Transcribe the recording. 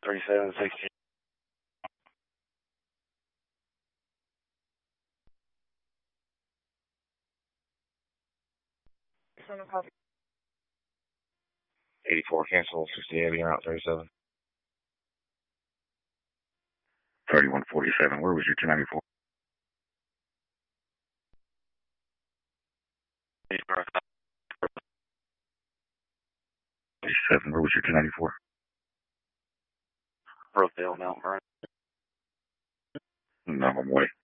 3760. Copy. 84 cancel, 68 you're out 37. 3147, where was your 294? 47, where was your 294? Brookdale, Mount Vernon. No, I'm away.